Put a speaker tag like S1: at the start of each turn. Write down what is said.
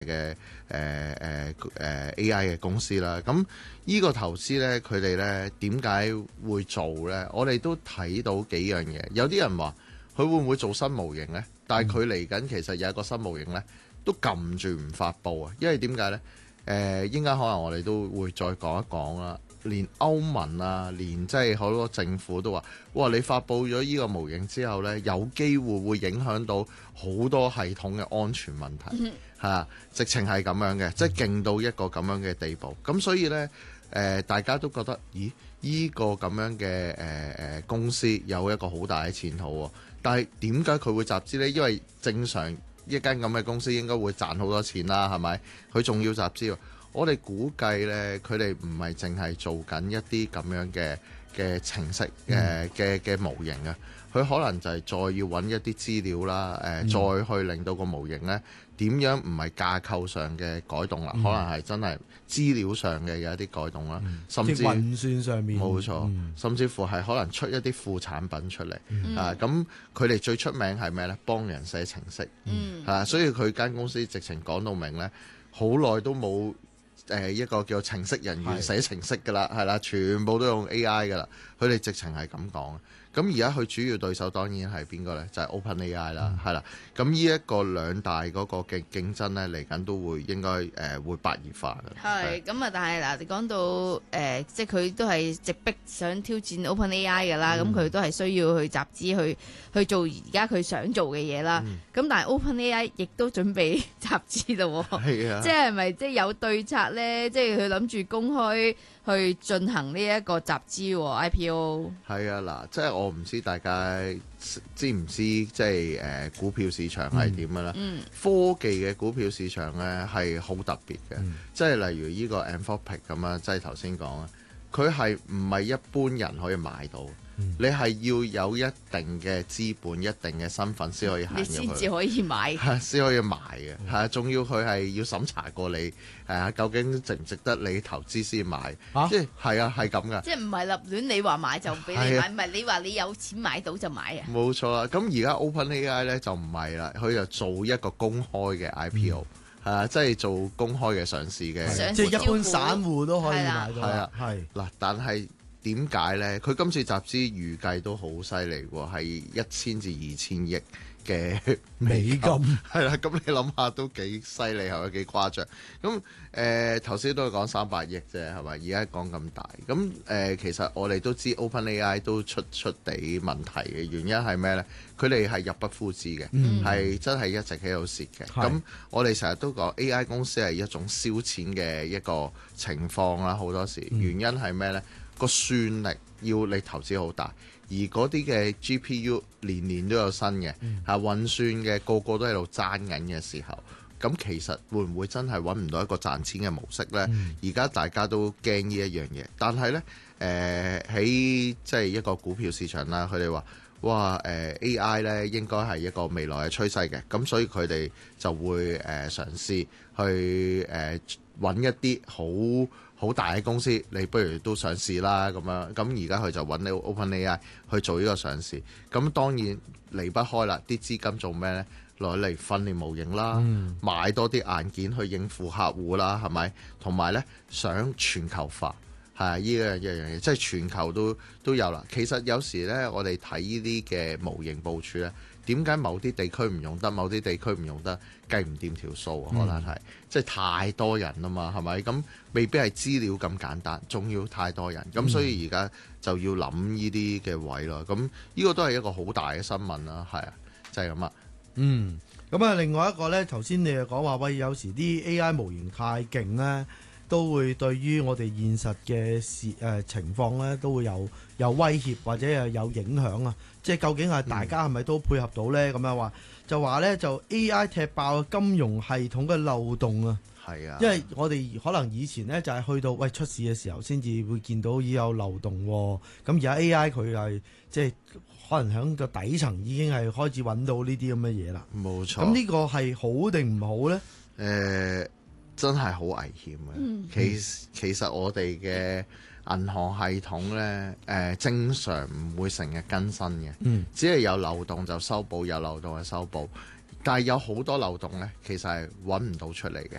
S1: 嘅AI 嘅公司啦。咁呢個投資呢，佢哋呢點解會做呢？我哋都睇到幾樣嘢。有啲人話佢會唔會做新模型呢？但係佢嚟緊其實有一個新模型呢，都撳住唔發布啊。因為點解呢？應該可能我哋都會再講一講啦。連歐盟啊，連即係好多政府都話：哇！你發布咗呢個模型之後呢，有機會影響到好多系統嘅安全問題，直情係咁樣嘅，即係勁到一個咁樣嘅地步。咁所以呢，大家都覺得，咦？呢個咁樣嘅公司有一個好大嘅前途喎。但係點解佢會集資呢？因為正常一間咁嘅公司應該會賺好多錢啦，係咪？佢仲要集資喎。我哋估計呢，佢哋唔係淨係做緊一啲咁樣嘅程式嘅模型啊，佢可能就係再要揾一啲資料啦，再去令到個模型呢點樣唔係架構上嘅改動啦，可能係真係資料上嘅有一啲改動啦，甚至
S2: 運算上面
S1: 冇錯，甚至乎係可能出一啲副產品出嚟啊。咁佢哋最出名係咩呢？幫人寫程式所以佢間公司直情講到明呢，好耐都冇一個叫程式人員寫程式㗎啦，係啦，全部都用 AI 㗎啦。佢哋直情係咁講。咁而家佢主要對手當然係邊個呢？就係 OpenAI 啦，係啦。咁呢一個兩大嗰個嘅競爭呢，嚟緊都會應該會白熱化嘅。
S3: 係咁啊！但係嗱，你講到即係佢都係直逼想挑戰 OpenAI 㗎啦。咁佢都係需要去集資去做而家佢想做嘅嘢啦。咁但係 OpenAI 亦都準備集資咯。係啊，即係咪即係有對策呢？即係佢諗住公開去進行呢一個集資 IPO。係
S1: 啊，嗱，即係我唔知大家知唔知即係股票市場係點嘅啦。科技嘅股票市場咧係好特別嘅，即係例如呢個 Anthropic 咁啊，即係頭先講啊，佢係唔係一般人可以買到？你係要有一定嘅資本、一定嘅身份先可以行入去，
S3: 你先至可以買，
S1: 先可以買嘅。係仲要佢係要審查過你究竟值唔值得你投資先買。即係係咁噶。即係
S3: 唔係立亂你話買就俾你買，唔係你話你有錢買到就買啊。
S1: 冇錯啦。咁而家 OpenAI 咧就唔係啦，佢就做一個公開嘅 IPO，即係做公開嘅上市嘅，
S2: 即係一般散戶都可以買到。
S1: 係嗱，但係點解呢？佢今次集資預計都好犀利喎，係1000至2000億嘅美金。係啦，咁你諗下都幾犀利，係咪幾誇張？咁頭先都係講300億啫，係咪？而家講咁大。咁其實我哋都知 OpenAI 都出地問題嘅原因係咩呢？佢哋係入不敷支嘅，係真係一直喺度蝕嘅。咁我哋成日都講 AI 公司係一種燒錢嘅一個情況啦，好多時原因係咩呢？個算力要你投資好大，而嗰啲嘅 GPU 年年都有新嘅，運算嘅個個都喺度爭緊嘅時候，咁其實會唔會真係揾唔到一個賺錢嘅模式呢？而家大家都驚呢一樣嘢，但係呢，喺即係一個股票市場啦，佢哋話哇AI 呢應該係一個未來嘅趨勢嘅，咁所以佢哋就會嘗試去揾一啲好大嘅公司，你不如都上市啦咁樣。咁而家佢就揾到 OpenAI 去做呢個上市。咁當然離不開啦，啲資金做咩呢？攞嚟訓練模型啦，買多啲硬件去應付客戶啦，係咪？同埋呢，想全球化，係呢樣嘢，即係全球都有啦。其實有時呢，我哋睇呢啲嘅模型部署呢，點解某啲地區唔用得，某啲地區唔用得，計唔掂條數，可能係即係太多人啊嘛，係咪？咁未必係資料咁簡單，仲要太多人，咁所以而家就要諗呢啲嘅位咯。咁呢個都係一個好大嘅新聞啦，係啊，就係咁啊。
S2: 咁啊，另外一個呢，頭先你又講話喂，有時啲 AI 模型太勁呢，都會對於我哋現實嘅情況呢，都會有威脅或者有影響啊。即係究竟係大家係咪都配合到呢？咁樣話就話呢，就 AI 踢爆金融系統嘅漏洞啊。係啊，因為我哋可能以前呢，就係去到出事嘅時候先至會見到已有漏洞喎。咁而家 AI 佢係即係可能喺個底層已經係開始揾到呢啲咁嘅嘢啦。冇錯。咁呢個係好定唔好呢？
S1: 真係好危險嘅。其實我哋嘅銀行系統呢，正常唔會成日更新嘅，只係有漏洞就修補，有漏洞就修補。 但係有好多漏洞呢，其實係揾唔到出嚟嘅。